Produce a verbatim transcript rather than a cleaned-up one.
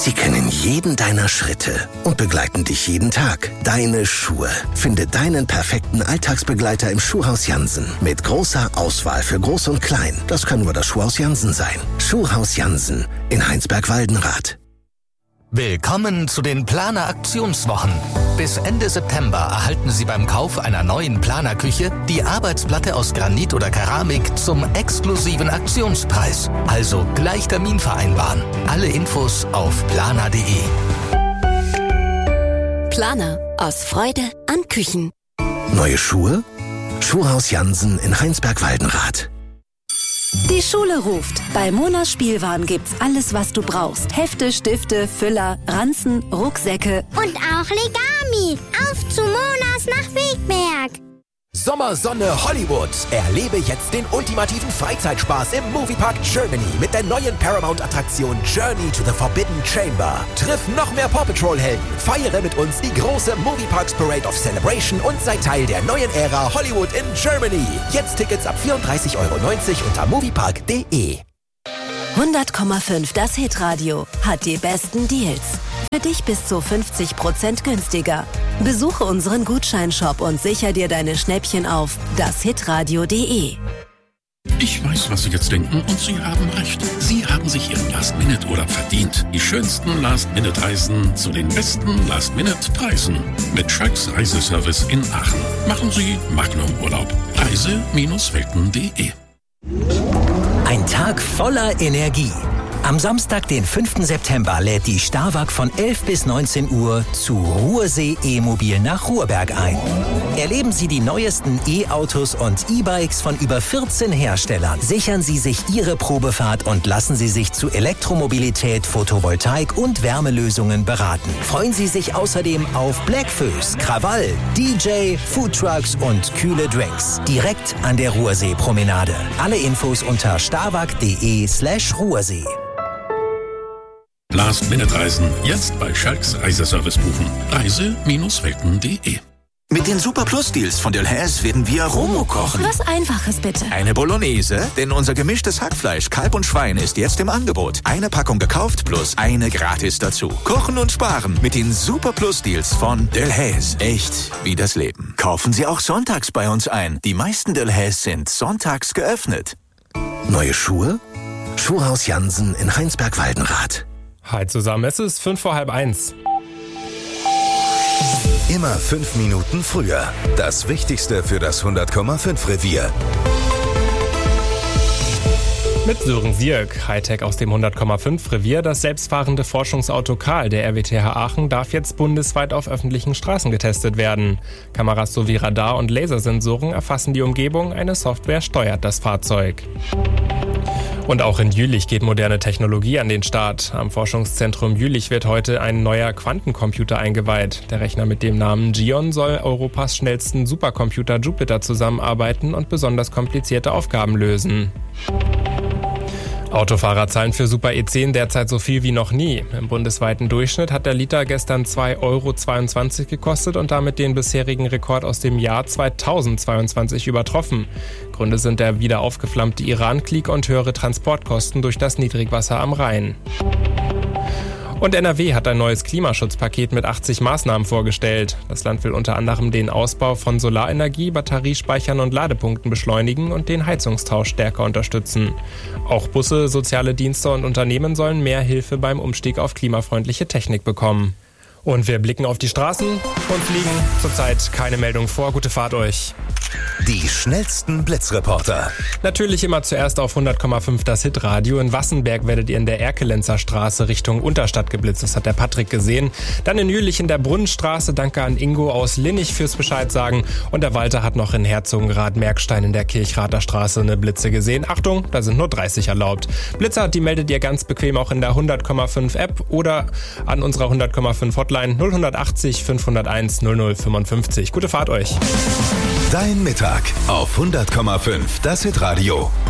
Sie kennen jeden deiner Schritte und begleiten dich jeden Tag. Deine Schuhe. Finde deinen perfekten Alltagsbegleiter im Schuhhaus Jansen. Mit großer Auswahl für Groß und Klein. Das kann nur das Schuhhaus Jansen sein. Schuhhaus Jansen in Heinsberg-Waldenrath. Willkommen zu den Planer-Aktionswochen. Bis Ende September erhalten Sie beim Kauf einer neuen Planerküche die Arbeitsplatte aus Granit oder Keramik zum exklusiven Aktionspreis. Also gleich Termin vereinbaren. Alle Infos auf planer punkt de. Planer. Aus Freude an Küchen. Neue Schuhe? Schuhhaus Jansen in Heinsberg-Waldenrath. Die Schule ruft. Bei Monas Spielwaren gibt's alles, was du brauchst. Hefte, Stifte, Füller, Ranzen, Rucksäcke. Und auch Legami. Auf zu Monas nach Wegberg. Sommersonne Hollywood. Erlebe jetzt den ultimativen Freizeitspaß im Moviepark Germany mit der neuen Paramount-Attraktion Journey to the Forbidden Chamber. Triff noch mehr Paw Patrol-Helden, feiere mit uns die große Movieparks Parade of Celebration und sei Teil der neuen Ära Hollywood in Germany. Jetzt Tickets ab vierunddreißig Euro neunzig unter moviepark punkt de. hundert Komma fünf Das Hitradio hat die besten Deals. Für dich bis zu fünfzig Prozent günstiger. Besuche unseren Gutscheinshop und sicher dir deine Schnäppchen auf das hitradio punkt de. Ich weiß, was Sie jetzt denken, und Sie haben recht. Sie haben sich Ihren Last-Minute-Urlaub verdient. Die schönsten Last-Minute-Reisen zu den besten Last-Minute-Preisen. Mit Schalks Reiseservice in Aachen. Machen Sie Magnum-Urlaub. Reise Welten punkt de. Ein Tag voller Energie. Am Samstag, den fünften September, lädt die Starwag von elf bis neunzehn Uhr zu Ruhrsee E-Mobil nach Ruhrberg ein. Erleben Sie die neuesten E-Autos und E-Bikes von über vierzehn Herstellern. Sichern Sie sich Ihre Probefahrt und lassen Sie sich zu Elektromobilität, Photovoltaik und Wärmelösungen beraten. Freuen Sie sich außerdem auf Blackfoes, Krawall, D J, Foodtrucks und kühle Drinks. Direkt an der Ruhrsee-Promenade. Alle Infos unter starwag punkt de slash Ruhrsee. Last-Minute-Reisen jetzt bei Schalks Reiseservice buchen. Reise Welten punkt de. Mit den Super Plus Deals von Delhaize werden wir Romo kochen. Was Einfaches bitte. Eine Bolognese, denn unser gemischtes Hackfleisch, Kalb und Schwein ist jetzt im Angebot. Eine Packung gekauft plus eine gratis dazu. Kochen und sparen mit den Super Plus Deals von Delhaize. Echt wie das Leben. Kaufen Sie auch sonntags bei uns ein. Die meisten Delhaize sind sonntags geöffnet. Neue Schuhe? Schuhhaus Jansen in Heinsberg-Waldenrath. Hi zusammen, es ist fünf vor halb eins. Immer fünf Minuten früher. Das Wichtigste für das hundert Komma fünf Revier. Mit Sören Sierk, Hightech aus dem hundert Komma fünf Revier. Das selbstfahrende Forschungsauto Karl der R W T H Aachen darf jetzt bundesweit auf öffentlichen Straßen getestet werden. Kameras sowie Radar- und Lasersensoren erfassen die Umgebung, eine Software steuert das Fahrzeug. Und auch in Jülich geht moderne Technologie an den Start. Am Forschungszentrum Jülich wird heute ein neuer Quantencomputer eingeweiht. Der Rechner mit dem Namen Gion soll Europas schnellsten Supercomputer Jupiter zusammenarbeiten und besonders komplizierte Aufgaben lösen. Autofahrer zahlen für Super E zehn derzeit so viel wie noch nie. Im bundesweiten Durchschnitt hat der Liter gestern zwei Euro zweiundzwanzig gekostet und damit den bisherigen Rekord aus dem Jahr zweitausendzweiundzwanzig übertroffen. Gründe sind der wieder aufgeflammte Iran-Krieg und höhere Transportkosten durch das Niedrigwasser am Rhein. Und N R W hat ein neues Klimaschutzpaket mit achtzig Maßnahmen vorgestellt. Das Land will unter anderem den Ausbau von Solarenergie, Batteriespeichern und Ladepunkten beschleunigen und den Heizungstausch stärker unterstützen. Auch Busse, soziale Dienste und Unternehmen sollen mehr Hilfe beim Umstieg auf klimafreundliche Technik bekommen. Und wir blicken auf die Straßen und fliegen. Zurzeit keine Meldung vor. Gute Fahrt euch. Die schnellsten Blitzreporter. Natürlich immer zuerst auf hundert Komma fünf das Hitradio. In Wassenberg werdet ihr in der Erkelenzer Straße Richtung Unterstadt geblitzt. Das hat der Patrick gesehen. Dann in Jülich in der Brunnenstraße. Danke an Ingo aus Linnich fürs Bescheid sagen. Und der Walter hat noch in Herzogenrath-Merkstein in der Kirchrather Straße eine Blitze gesehen. Achtung, da sind nur dreißig erlaubt. Blitzer, die meldet ihr ganz bequem auch in der hundert Komma fünf App oder an unserer hundert Komma fünf Hotline null achtzig fünfhunderteins null null fünfundfünfzig. Gute Fahrt euch. Dein Mittag auf hundert Komma fünf das Hitradio.